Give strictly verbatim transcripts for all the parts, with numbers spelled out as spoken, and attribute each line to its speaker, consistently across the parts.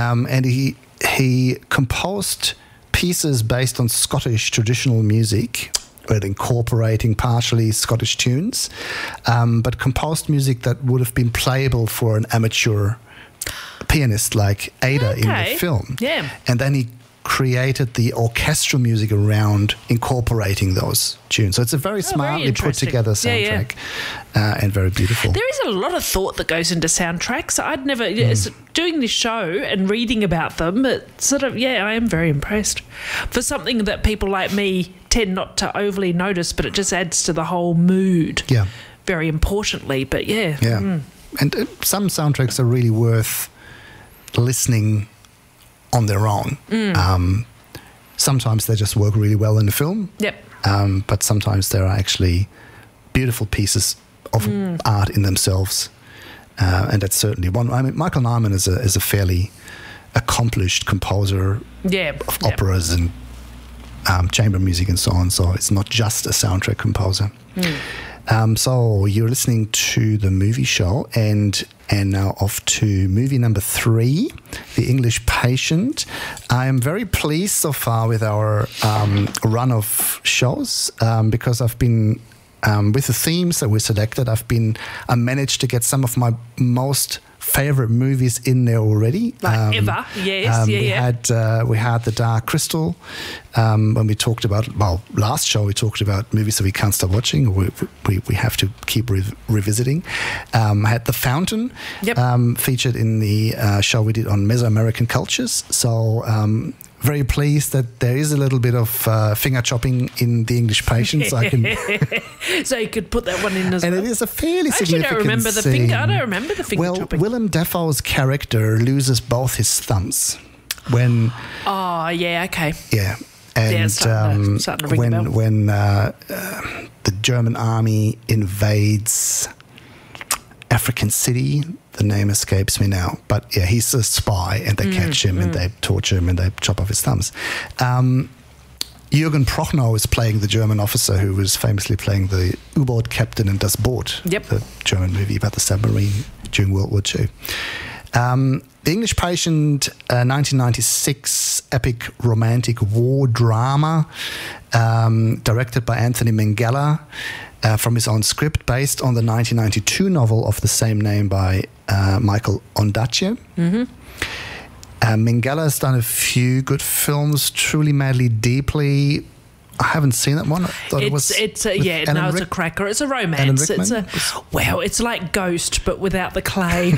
Speaker 1: um, and he he composed pieces based on Scottish traditional music, but incorporating partially Scottish tunes, um, but composed music that would have been playable for an amateur pianist like Ada
Speaker 2: Okay.
Speaker 1: in the film.
Speaker 2: Yeah.
Speaker 1: And then he created the orchestral music around incorporating those tunes. So it's a very
Speaker 2: Oh,
Speaker 1: smartly
Speaker 2: very
Speaker 1: put
Speaker 2: interesting.
Speaker 1: together
Speaker 2: Yeah, yeah.
Speaker 1: soundtrack Uh, and very beautiful.
Speaker 2: There is a lot of thought that goes into soundtracks. I'd never it's, doing this show and reading about them. It sort of yeah, I am very impressed for something that people like me tend not to overly notice, but it just adds to the whole mood.
Speaker 1: Yeah.
Speaker 2: Very importantly, but yeah,
Speaker 1: Yeah.
Speaker 2: mm.
Speaker 1: And uh, some soundtracks are really worth listening on their own.
Speaker 2: Mm.
Speaker 1: Um, sometimes they just work really well in the film.
Speaker 2: Yep.
Speaker 1: Um, but sometimes there are actually beautiful pieces of
Speaker 2: Mm.
Speaker 1: art in themselves. Uh, and that's certainly one. I mean, Michael Nyman is a, is a fairly accomplished composer
Speaker 2: Yeah.
Speaker 1: of
Speaker 2: Yep.
Speaker 1: operas and um, chamber music and so on. So it's not just a soundtrack composer.
Speaker 2: Mm.
Speaker 1: Um, so you're listening to the movie show, and and now off to movie number three, The English Patient. I am very pleased so far with our um, run of shows um, because I've been um, with the themes that we selected. I've been I managed to get some of my most favorite movies in there already.
Speaker 2: Like ever, yes,
Speaker 1: um,
Speaker 2: yeah,
Speaker 1: we
Speaker 2: yeah.
Speaker 1: had uh, we had The Dark Crystal um, when we talked about well last show we talked about movies that we can't stop watching. We we, we have to keep re- revisiting. Um, I had The Fountain
Speaker 2: Yep.
Speaker 1: um, featured in the uh, show we did on Mesoamerican cultures. So. Um, very pleased that there is a little bit of uh, finger chopping in The English Patient, so I can.
Speaker 2: So you could put that one in as
Speaker 1: And
Speaker 2: well.
Speaker 1: it is a fairly
Speaker 2: I actually
Speaker 1: significant
Speaker 2: don't remember the
Speaker 1: scene.
Speaker 2: finger. I don't remember the finger
Speaker 1: Well,
Speaker 2: chopping.
Speaker 1: Willem Dafoe's character loses both his thumbs when,
Speaker 2: Oh yeah, okay.
Speaker 1: yeah, and
Speaker 2: Yeah, it's starting to-
Speaker 1: um,
Speaker 2: starting to ring a
Speaker 1: when
Speaker 2: bell.
Speaker 1: when uh, uh, the German army invades African City. The name escapes me now, but yeah, he's a spy, and they
Speaker 2: Mm,
Speaker 1: catch him and they torture him and they chop off his thumbs. Um, Jürgen Prochnow is playing the German officer who was famously playing the U-boat captain in Das Boot,
Speaker 2: Yep.
Speaker 1: the German movie about the submarine during World War Two. Um, the English Patient, uh, nineteen ninety-six epic romantic war drama, um, directed by Anthony Minghella uh, from his own script, based on the nineteen ninety-two novel of the same name by uh, Michael Ondaatje.
Speaker 2: Mm-hmm.
Speaker 1: Uh, Minghella has done a few good films, Truly, Madly, Deeply. I haven't seen that one. I thought it was
Speaker 2: It's it's a,
Speaker 1: with
Speaker 2: yeah,
Speaker 1: Alan
Speaker 2: no, it's a
Speaker 1: Rick-
Speaker 2: cracker. It's a
Speaker 1: Alan
Speaker 2: romance. It's a
Speaker 1: Rickman?
Speaker 2: well, it's like Ghost but without the clay.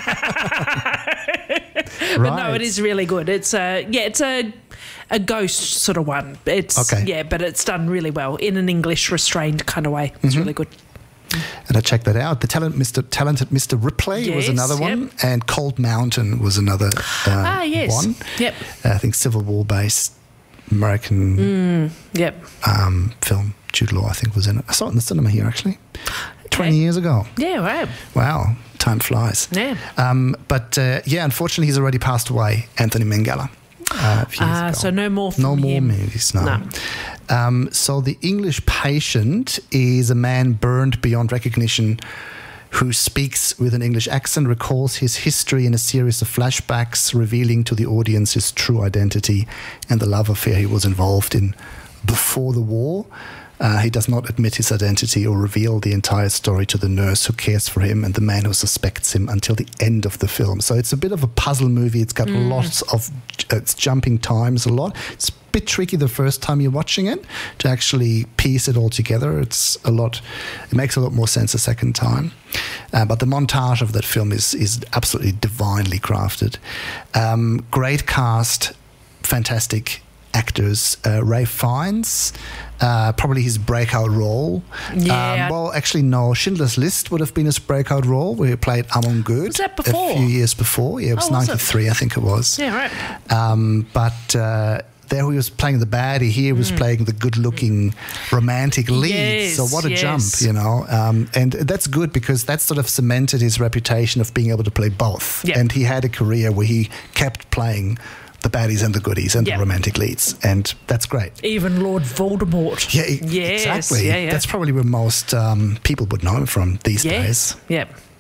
Speaker 2: But no,
Speaker 1: Right.
Speaker 2: it is really good. It's a yeah, it's a a ghost sort of one. It's
Speaker 1: Okay.
Speaker 2: yeah, but it's done really well in an English restrained kind of way. It's
Speaker 1: Mhm.
Speaker 2: really good.
Speaker 1: And I checked that out. The talent, Mister Talented Mister Ripley was
Speaker 2: Yes,
Speaker 1: another
Speaker 2: yep.
Speaker 1: one, and Cold Mountain was another uh,
Speaker 2: Ah, yes.
Speaker 1: one.
Speaker 2: Yep.
Speaker 1: I think Civil War based American
Speaker 2: Mm, yep.
Speaker 1: um, film. Jude Law, I think, was in it. I saw it in the cinema here actually, twenty years ago.
Speaker 2: Yeah, right.
Speaker 1: Wow, time flies.
Speaker 2: Yeah.
Speaker 1: Um, but uh, yeah, unfortunately, he's already passed away, Anthony Minghella. Uh, a few years
Speaker 2: Ah,
Speaker 1: ago.
Speaker 2: so no more from
Speaker 1: No more
Speaker 2: him.
Speaker 1: movies, no.
Speaker 2: No.
Speaker 1: Um, so The English Patient is a man burned beyond recognition who speaks with an English accent, recalls his history in a series of flashbacks, revealing to the audience his true identity and the love affair he was involved in before the war. Uh, he does not admit his identity or reveal the entire story to the nurse who cares for him and the man who suspects him until the end of the film. So it's a bit of a puzzle movie. It's got
Speaker 2: Mm.
Speaker 1: lots of uh, it's jumping times a lot. It's a bit tricky the first time you're watching it to actually piece it all together. It's a lot. It makes a lot more sense the second time. Uh, but the montage of that film is is absolutely divinely crafted. Um, great cast, fantastic actors. Uh, Ray Fiennes, uh, probably his breakout role.
Speaker 2: Yeah.
Speaker 1: Um, well, actually, no. Schindler's List would have been his breakout role, where he played Amon Good.
Speaker 2: Was that before?
Speaker 1: A few years before. Yeah, it was
Speaker 2: Oh, was it?
Speaker 1: ninety-three, I think it was.
Speaker 2: Yeah, right.
Speaker 1: Um, but uh, there he was playing the baddie. Here he was playing the good-looking romantic lead.
Speaker 2: Yes,
Speaker 1: so what a
Speaker 2: yes.
Speaker 1: jump, you know. Um, and that's good because that sort of cemented his reputation of being able to play both.
Speaker 2: Yeah.
Speaker 1: And he had a career where he kept playing the baddies and the goodies and
Speaker 2: Yeah.
Speaker 1: the romantic leads. And that's great.
Speaker 2: Even Lord Voldemort.
Speaker 1: Yeah, e-
Speaker 2: Yes,
Speaker 1: exactly.
Speaker 2: yeah, yeah.
Speaker 1: That's probably where most um, people would know him from these
Speaker 2: Yes.
Speaker 1: days.
Speaker 2: Yep.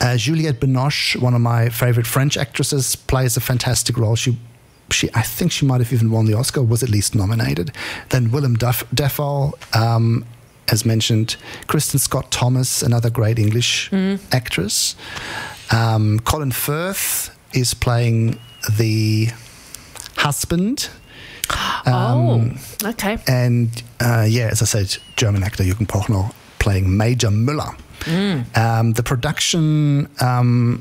Speaker 1: Uh, Juliette Binoche, one of my favorite French actresses, plays a fantastic role. She, she, I think she might have even won the Oscar, was at least nominated. Then Willem Daf- Dafoe, um, as mentioned, Kristen Scott Thomas, another great English mm. actress. Um, Colin Firth is playing the husband.
Speaker 2: Um, oh, okay.
Speaker 1: And uh, yeah, as I said, German actor Jürgen Prochnow playing Major Müller. Mm. Um, the production, um,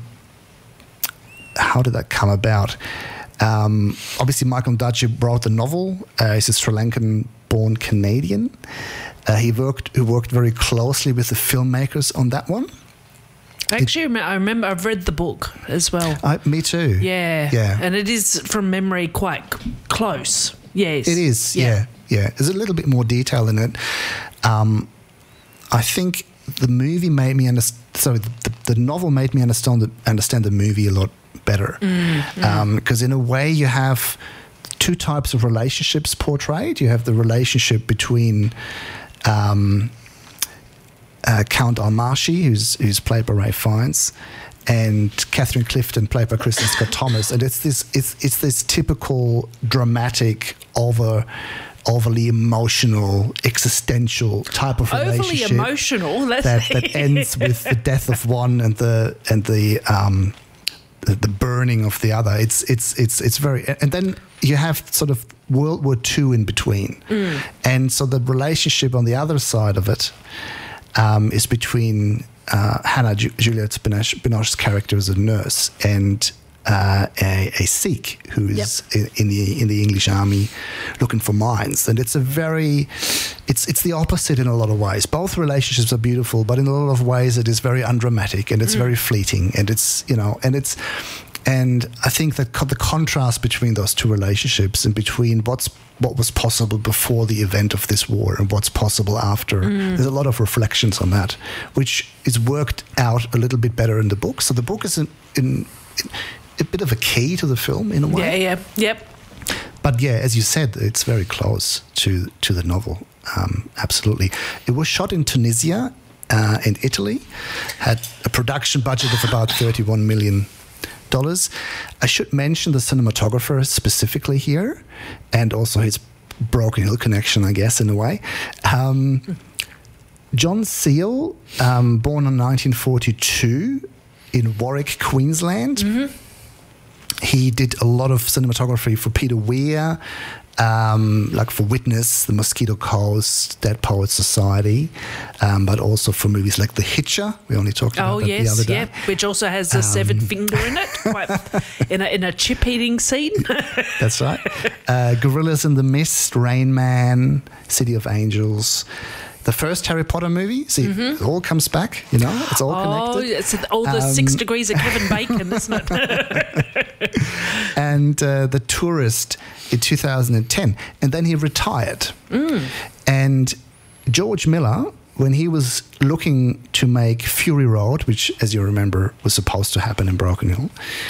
Speaker 1: how did that come about? Um, obviously, Michael Ondaatje wrote the novel. Uh, he's a Sri Lankan-born Canadian. Uh, he worked he worked very closely with the filmmakers on that one.
Speaker 2: Actually, it, I remember I've read the book as well.
Speaker 1: Uh, me too.
Speaker 2: Yeah,
Speaker 1: yeah,
Speaker 2: and it is from memory quite c- close. Yes,
Speaker 1: it is. Yeah. yeah, yeah. There's a little bit more detail in it. Um, I think the movie made me understand. Sorry, the, the, the novel made me understand the, understand the movie a lot better. Because mm, mm. um, in a way, you have two types of relationships portrayed. You have the relationship between um, uh, Count Almashi, who's who's played by Ralph Fiennes, and Catherine Clifton, played by Kristen Scott Thomas, and it's this it's it's this typical dramatic, over overly emotional, existential type of
Speaker 2: overly
Speaker 1: relationship.
Speaker 2: Overly emotional. That's
Speaker 1: that that ends with the death of one and the and the um, the, the burning of the other. It's it's it's it's very, and then you have sort of World War Two in between, mm. and so the relationship on the other side of it um, is between uh, Hannah Ju- Juliette Binoche, Binoche's character as a nurse and uh, a, a Sikh who is yep. in, in the in the English army looking for mines, and it's a very it's it's the opposite in a lot of ways. Both relationships are beautiful, but in a lot of ways it is very undramatic and it's mm. very fleeting, and it's you know and it's. And I think that co- the contrast between those two relationships and between what's what was possible before the event of this war and what's possible after, mm. there's a lot of reflections on that, which is worked out a little bit better in the book. So the book is in, in, in a bit of a key to the film in a way.
Speaker 2: Yeah, yeah, yep.
Speaker 1: But yeah, as you said, it's very close to, to the novel. Um, absolutely. It was shot in Tunisia uh, and Italy, had a production budget of about thirty-one million dollars. I should mention the cinematographer specifically here, and also his Broken Hill connection, I guess, in a way. Um, John Seale, um, born in nineteen forty-two in Warwick, Queensland. Mm-hmm. He did a lot of cinematography for Peter Weir, um, like for Witness, The Mosquito Coast, Dead Poets Society, um, but also for movies like The Hitcher. We only talked about
Speaker 2: oh,
Speaker 1: that
Speaker 2: yes,
Speaker 1: the other day.
Speaker 2: Yeah, which also has a um, severed finger in it, quite in a, in a chip eating scene.
Speaker 1: That's right. Uh, Gorillas in the Mist, Rain Man, City of Angels. The first Harry Potter movie, see, mm-hmm. it all comes back, you know, it's all
Speaker 2: oh,
Speaker 1: connected.
Speaker 2: Oh, it's all the um, six degrees of Kevin Bacon, isn't it?
Speaker 1: And uh, The Tourist in two thousand ten. And then he retired. Mm. And George Miller, when he was looking to make Fury Road, which, as you remember, was supposed to happen in Broken Hill,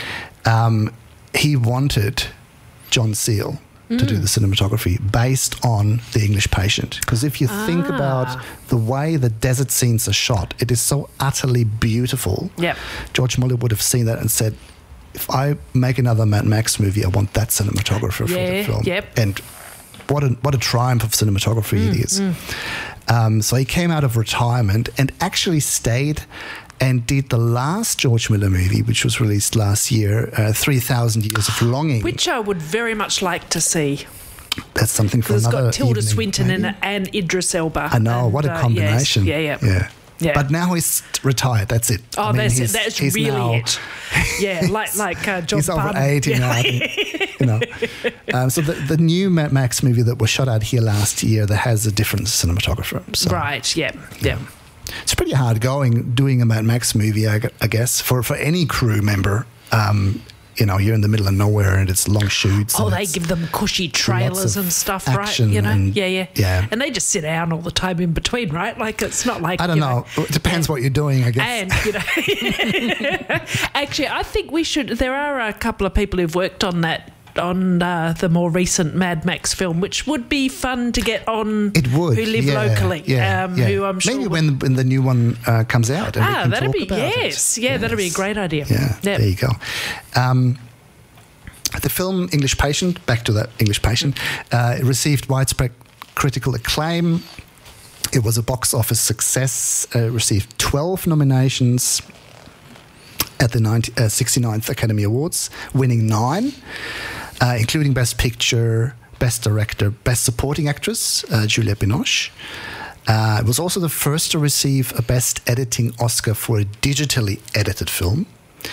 Speaker 1: um, he wanted John Seale to mm. do the cinematography based on The English Patient. Because if you ah. think about the way the desert scenes are shot, it is so utterly beautiful.
Speaker 2: Yep.
Speaker 1: George Miller would have seen that and said, if I make another Mad Max movie, I want that cinematographer
Speaker 2: yeah,
Speaker 1: for the film.
Speaker 2: Yep.
Speaker 1: And what a, what a triumph of cinematography mm, it is. Mm. Um, so he came out of retirement and actually stayed and did the last George Miller movie, which was released last year, uh, three thousand Years of Longing.
Speaker 2: Which I would very much like to see.
Speaker 1: That's something for another
Speaker 2: It's got Tilda
Speaker 1: evening,
Speaker 2: Swinton
Speaker 1: maybe.
Speaker 2: and, and Idris Elba.
Speaker 1: I know,
Speaker 2: and,
Speaker 1: what a
Speaker 2: uh,
Speaker 1: combination.
Speaker 2: Yes. Yeah, yeah.
Speaker 1: Yeah.
Speaker 2: Yeah.
Speaker 1: But now he's retired, that's it.
Speaker 2: Oh,
Speaker 1: I mean,
Speaker 2: that's
Speaker 1: he's,
Speaker 2: it. That's
Speaker 1: he's
Speaker 2: really
Speaker 1: now,
Speaker 2: it. Yeah, like like uh, John
Speaker 1: He's over
Speaker 2: Barton.
Speaker 1: eighty
Speaker 2: yeah.
Speaker 1: now, I think, you know. Um, so the, the new Mad Max movie that was shot out here last year that has a different cinematographer. So,
Speaker 2: right, yeah, yeah.
Speaker 1: yeah. It's pretty hard going doing a Mad Max movie, I, I guess, for, for any crew member. Um, you know, you're in the middle of nowhere and it's long shoots.
Speaker 2: Oh, they give them cushy trailers and stuff, right?
Speaker 1: You
Speaker 2: know,
Speaker 1: and,
Speaker 2: yeah, yeah,
Speaker 1: yeah.
Speaker 2: And they just sit down all the time in between, right? Like it's not like
Speaker 1: I don't
Speaker 2: you
Speaker 1: know.
Speaker 2: know.
Speaker 1: It depends yeah. what you're doing, I guess.
Speaker 2: And you know, actually, I think we should. There are a couple of people who've worked on that on uh, the more recent Mad Max film, which would be fun to get on.
Speaker 1: It would.
Speaker 2: Who live
Speaker 1: yeah,
Speaker 2: locally.
Speaker 1: Yeah,
Speaker 2: um,
Speaker 1: yeah.
Speaker 2: Who I'm sure
Speaker 1: maybe
Speaker 2: would,
Speaker 1: when, when the new one uh, comes out. And
Speaker 2: ah,
Speaker 1: we can
Speaker 2: that'd
Speaker 1: talk
Speaker 2: be
Speaker 1: about
Speaker 2: yes,
Speaker 1: it.
Speaker 2: yeah,
Speaker 1: yes.
Speaker 2: that'd be a great idea.
Speaker 1: Yeah,
Speaker 2: yep.
Speaker 1: there you go. Um, the film English Patient, back to that English Patient, uh, it received widespread critical acclaim. It was a box office success. Uh, received twelve nominations at the ninety, uh, sixty-ninth Academy Awards, winning nine, uh, including Best Picture, Best Director, Best Supporting Actress, uh, Juliette Binoche. Uh, it was also the first to receive a Best Editing Oscar for a digitally edited film.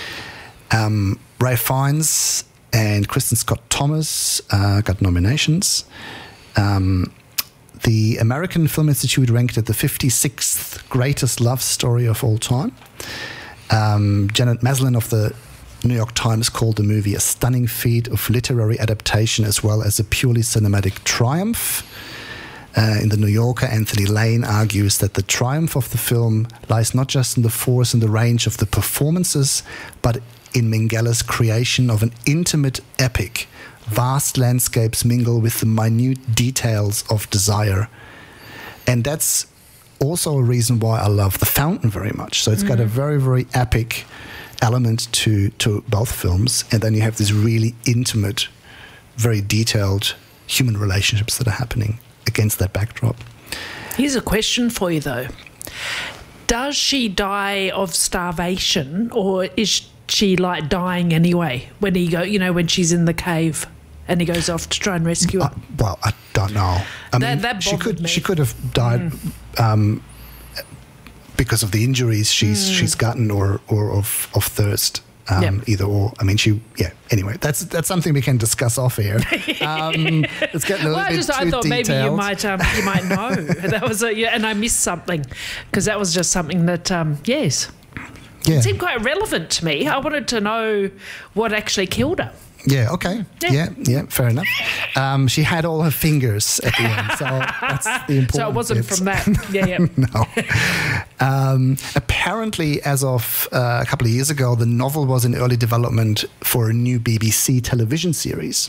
Speaker 1: Um, Ray Fiennes and Kristen Scott Thomas uh, got nominations. Um, the American Film Institute ranked it the fifty-sixth greatest love story of all time. Um, Janet Maslin of the New York Times called the movie a stunning feat of literary adaptation as well as a purely cinematic triumph. Uh, in the New Yorker, Anthony Lane argues that the triumph of the film lies not just in the force and the range of the performances, but in Minghella's creation of an intimate epic. Vast landscapes mingle with the minute details of desire. And that's also a reason why I love The Fountain very much. So it's mm. got a very, very epic element to, to both films. And then you have these really intimate, very detailed human relationships that are happening against that backdrop.
Speaker 2: Here's a question for you, though. Does she die of starvation, or is she like dying anyway when he go, you know, when she's in the cave and he goes off to try and rescue her?
Speaker 1: Uh, well, I don't know. I
Speaker 2: that,
Speaker 1: mean,
Speaker 2: that
Speaker 1: she could
Speaker 2: me.
Speaker 1: she could have died mm. um, because of the injuries she's mm. she's gotten, or or of of thirst. Um, yep. Either or. I mean, she. Yeah. Anyway, that's that's something we can discuss off here. Um, let's get a little
Speaker 2: well,
Speaker 1: bit
Speaker 2: I just
Speaker 1: too
Speaker 2: I thought
Speaker 1: detailed.
Speaker 2: maybe you might um, you might know that was a, yeah, and I missed something because that was just something that um, yes,
Speaker 1: yeah.
Speaker 2: it seemed quite relevant to me. I wanted to know what actually killed her.
Speaker 1: Yeah, okay. Yeah, yeah, yeah fair enough. Um, she had all her fingers at the end, so that's the important
Speaker 2: So it wasn't
Speaker 1: bit.
Speaker 2: from that. Yeah, yeah.
Speaker 1: No. Um, apparently, as of uh, a couple of years ago, the novel was in early development for a new B B C television series.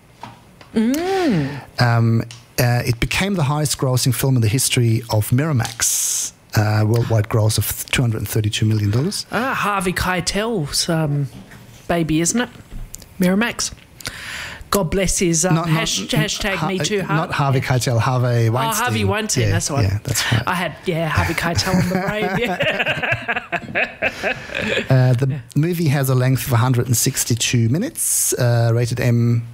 Speaker 2: Mm.
Speaker 1: Um, uh, it became the highest grossing film in the history of Miramax. Uh, worldwide gross of two hundred thirty-two million dollars.
Speaker 2: Ah, Harvey Keitel's um, baby, isn't it? Miramax. God bless his um,
Speaker 1: not,
Speaker 2: hash,
Speaker 1: not,
Speaker 2: hashtag
Speaker 1: ha-
Speaker 2: me too.
Speaker 1: Not Harvey Keitel, Harvey Weinstein.
Speaker 2: Oh, Harvey Weinstein,
Speaker 1: yeah,
Speaker 2: that's the one.
Speaker 1: Yeah, that's right.
Speaker 2: I had, yeah, Harvey Keitel on the brain. Yeah.
Speaker 1: uh, the yeah. movie has a length of one hundred sixty-two minutes, uh, rated M,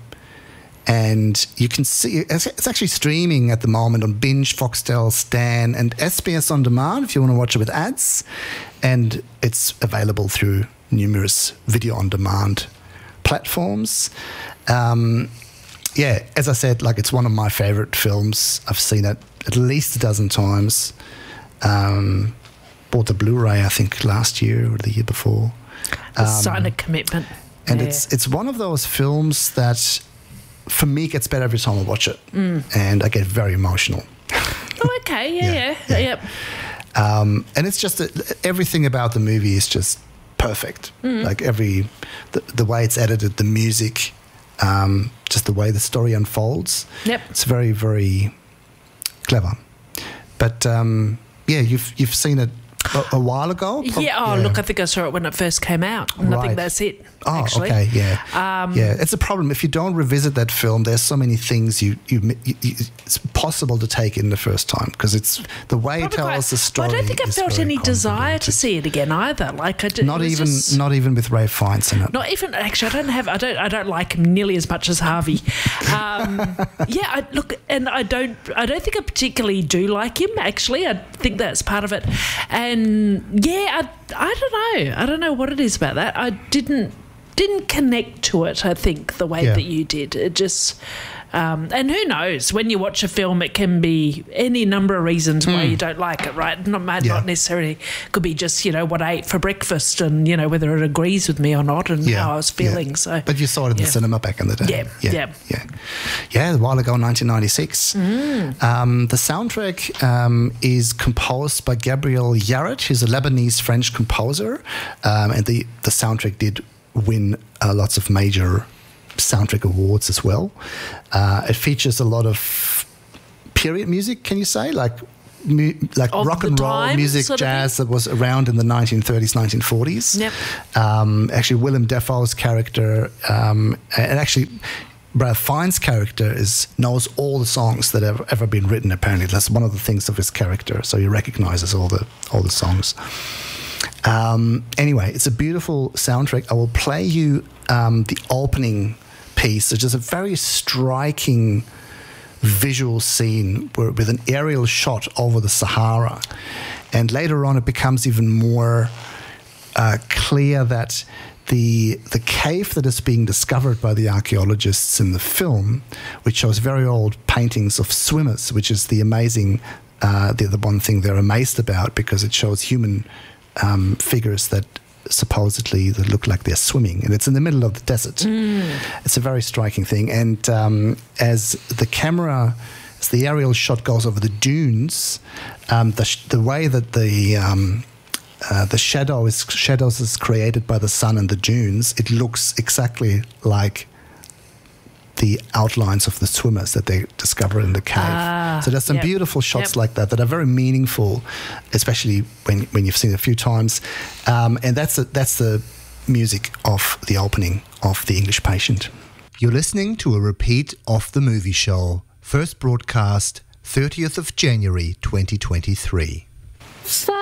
Speaker 1: and you can see it's, it's actually streaming at the moment on Binge, Foxtel, Stan, and S B S On Demand if you want to watch it with ads, and it's available through numerous video on demand platforms. Um, yeah, as I said, like it's one of my favorite films. I've seen it at least a dozen times. Um, bought the Blu-ray, I think, last year or the year before.
Speaker 2: Um, sign a commitment.
Speaker 1: And
Speaker 2: yeah.
Speaker 1: it's it's one of those films that, for me, gets better every time I watch it, mm. and I get very emotional.
Speaker 2: Oh, okay, yeah, yeah, yeah.
Speaker 1: yeah. Yep. Um, and it's just a, everything about the movie is just perfect. Mm. Like every the, the way it's edited, the music, um, just the way the story unfolds.
Speaker 2: Yep,
Speaker 1: it's very, very clever. But um, yeah, you've you've seen it a, a while ago.
Speaker 2: Pro- yeah. Oh, yeah. Look, I think I saw it when it first came out, and right. I think that's it.
Speaker 1: Oh,
Speaker 2: actually.
Speaker 1: okay, yeah,
Speaker 2: um,
Speaker 1: yeah. It's a problem if you don't revisit that film. There's so many things you you, you, you it's possible to take in the first time because it's the way it tells
Speaker 2: quite,
Speaker 1: the story.
Speaker 2: I don't think I felt any desire to see it again either. Like I did,
Speaker 1: not even
Speaker 2: just,
Speaker 1: not even with Ray Fiennes in it.
Speaker 2: Not even actually. I don't have. I don't. I don't like him nearly as much as Harvey. Um, yeah. I, look, and I don't. I don't think I particularly do like him. Actually, I think that's part of it. And yeah, I. I don't know. I don't know what it is about that. I didn't. Didn't connect to it, I think, the way
Speaker 1: yeah.
Speaker 2: that you did. It just, um, and who knows, when you watch a film, it can be any number of reasons mm. why you don't like it, right? Not, not
Speaker 1: yeah.
Speaker 2: necessarily, could be just, you know, what I ate for breakfast and, you know, whether it agrees with me or not and
Speaker 1: yeah.
Speaker 2: how I was feeling.
Speaker 1: Yeah.
Speaker 2: So,
Speaker 1: But you saw it in
Speaker 2: yeah.
Speaker 1: the cinema back in the day.
Speaker 2: Yeah,
Speaker 1: yeah,
Speaker 2: yeah.
Speaker 1: Yeah, yeah a while ago, nineteen ninety-six.
Speaker 2: Mm.
Speaker 1: Um, the soundtrack um, is composed by Gabriel Yared. He's a Lebanese-French composer, um, and the, the soundtrack did win uh, lots of major soundtrack awards as well. Uh, it features a lot of period music, can you say? Like mu- like
Speaker 2: Of
Speaker 1: rock
Speaker 2: the
Speaker 1: and roll
Speaker 2: time,
Speaker 1: music,
Speaker 2: sort of
Speaker 1: jazz that was around in the nineteen thirties, nineteen forties.
Speaker 2: Yep.
Speaker 1: Um, actually, Willem Dafoe's character, um, and actually Ralph Fiennes' character is knows all the songs that have ever been written. Apparently, that's one of the things of his character. So he recognizes all the all the songs. Um, anyway, it's a beautiful soundtrack. I will play you um, the opening piece, which is a very striking visual scene where, with an aerial shot over the Sahara. And later on, it becomes even more uh, clear that the the cave that is being discovered by the archaeologists in the film, which shows very old paintings of swimmers, which is the amazing, uh, the, the one thing they're amazed about, because it shows human um, figures that supposedly that look like they're swimming, and it's in the middle of the desert. Mm. It's a very striking thing. And um, as the camera, as the aerial shot goes over the dunes, um, the, sh- the way that the um, uh, the shadow is shadows is created by the sun and the dunes, it looks exactly like the outlines of the swimmers that they discover in the cave. Ah, so there's some yep. beautiful shots yep. like that that are very meaningful, especially when, when you've seen it a few times. Um, and that's the, that's the music of the opening of The English Patient.
Speaker 3: You're listening to a repeat of The Movie Show, first broadcast thirtieth of January twenty twenty-three.